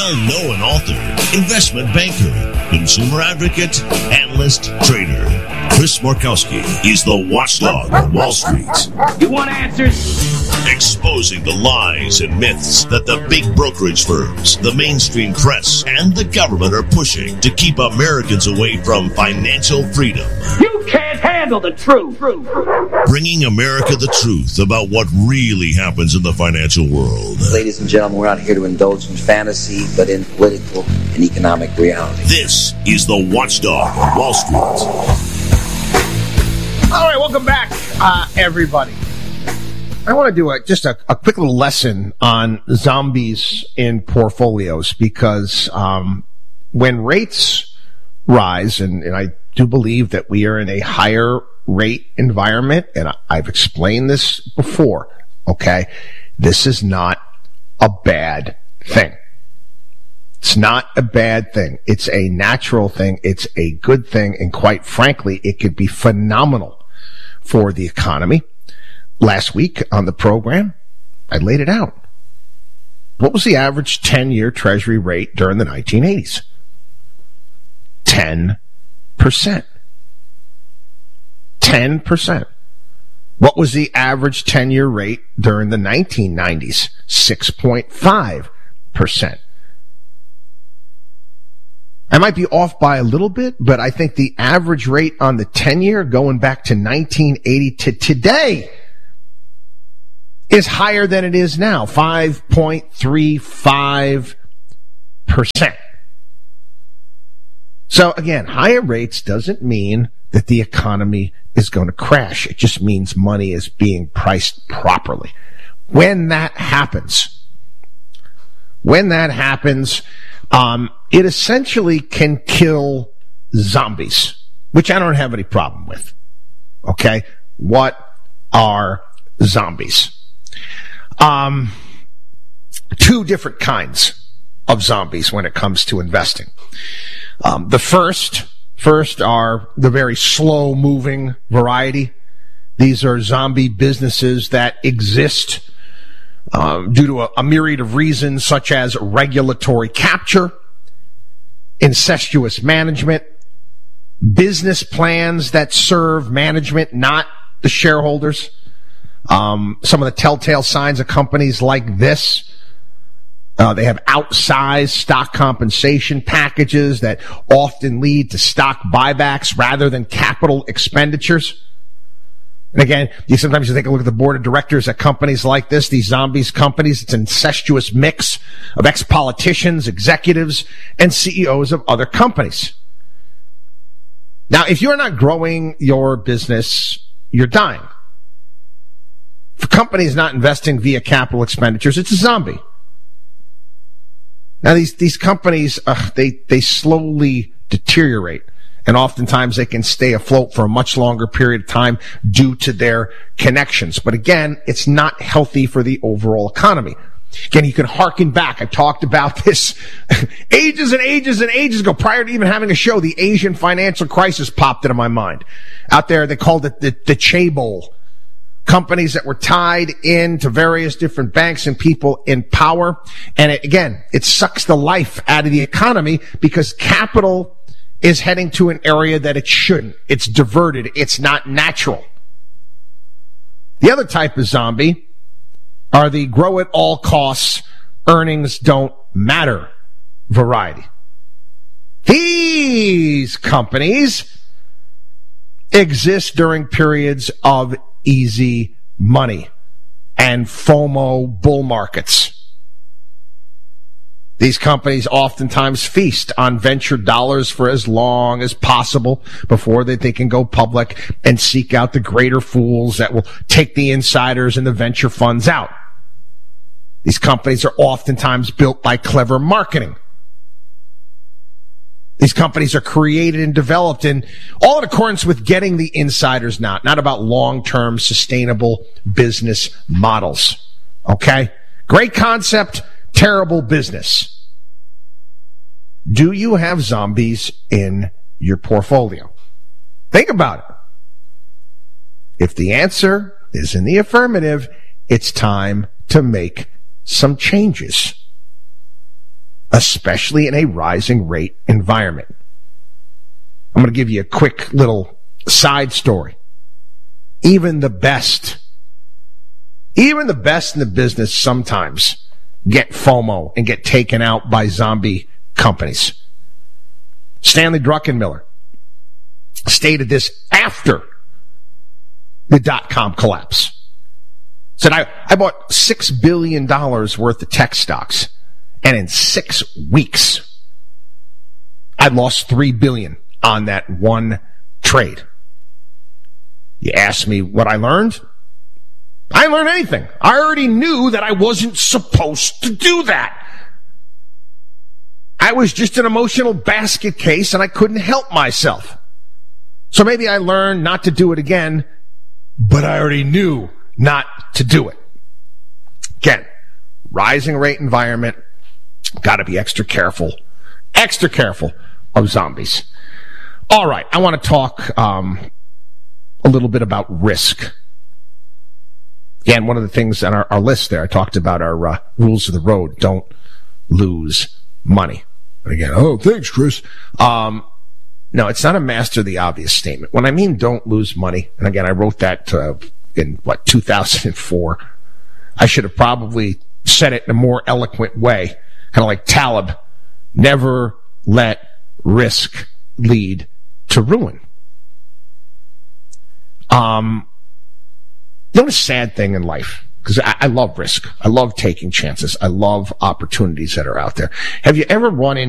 well-known author, investment banker, consumer advocate, analyst, trader. Chris Markowski is the watchdog on Wall Street. You want answers? Exposing the lies and myths that the big brokerage firms, the mainstream press, and the government are pushing to keep Americans away from financial freedom. You can't handle the truth. Bringing America the truth about what really happens in the financial world. Ladies and gentlemen, we're not here to indulge in fantasy, but in political and economic reality. This is the Watchdog on Wall Street. All right, welcome back, everybody. I want to do just a quick little lesson on zombies in portfolios because when rates rise, and I do believe that we are in a higher rate environment, and I've explained this before, okay? This is not a bad thing. It's not a bad thing. It's a natural thing. It's a good thing. And quite frankly, it could be phenomenal for the economy. Last week on the program, I laid it out. What was the average 10-year Treasury rate during the 1980s? 10%. 10%. What was the average 10-year rate during the 1990s? 6.5%. I might be off by a little bit, but I think the average rate on the 10-year going back to 1980 to today is higher than it is now, 5.35%. So again, higher rates doesn't mean that the economy is going to crash. It just means money is being priced properly. When that happens, it essentially can kill zombies, which I don't have any problem with. Okay? What are zombies? Two different kinds of zombies when it comes to investing. The first are the very slow-moving variety. These are zombie businesses that exist due to a myriad of reasons, such as regulatory capture, incestuous management, business plans that serve management, not the shareholders. Some of the telltale signs of companies like this, they have outsized stock compensation packages that often lead to stock buybacks rather than capital expenditures. And again, sometimes you take a look at the board of directors at companies like this, these zombies companies. It's an incestuous mix of ex-politicians, executives, and CEOs of other companies. Now, if you're not growing your business, you're dying. If a company is not investing via capital expenditures, it's a zombie. Now, these companies, they slowly deteriorate. And oftentimes they can stay afloat for a much longer period of time due to their connections. But again, it's not healthy for the overall economy. Again, you can harken back. I talked about this ages and ages and ages ago. Prior to even having a show, the Asian financial crisis popped into my mind. Out there, they called it the chaebol. Companies that were tied into various different banks and people in power. And it sucks the life out of the economy because capital is heading to an area that it shouldn't. It's diverted. It's not natural. The other type of zombie are the grow at all costs, earnings don't matter variety. These companies exist during periods of easy money and FOMO bull markets. These companies oftentimes feast on venture dollars for as long as possible before they can go public and seek out the greater fools that will take the insiders and the venture funds out. These companies are oftentimes built by clever marketing. These companies are created and developed all in accordance with getting the insiders not about long-term sustainable business models. Okay? Great concept. Terrible business. Do you have zombies in your portfolio? Think about it. If the answer is in the affirmative, it's time to make some changes. especially in a rising rate environment. I'm going to give you a quick little side story. Even the best in the business sometimes get FOMO and get taken out by zombie companies. Stanley Druckenmiller stated this after the dot-com collapse. Said, I bought $6 billion worth of tech stocks, and in 6 weeks, I lost $3 billion on that one trade. You ask me what I learned? I didn't learn anything. I already knew that I wasn't supposed to do that. I was just an emotional basket case, and I couldn't help myself. So maybe I learned not to do it again, but I already knew not to do it. Again, rising rate environment, got to be extra careful of zombies. All right, I want to talk a little bit about risk. Again, one of the things on our list there, I talked about our rules of the road. Don't lose money. And again, oh, thanks, Chris. No, it's not a master the obvious statement. When I mean don't lose money, and again, I wrote that in 2004. I should have probably said it in a more eloquent way, kind of like Taleb. Never let risk lead to ruin. You know, a sad thing in life, because I love risk. I love taking chances. I love opportunities that are out there. Have you ever run into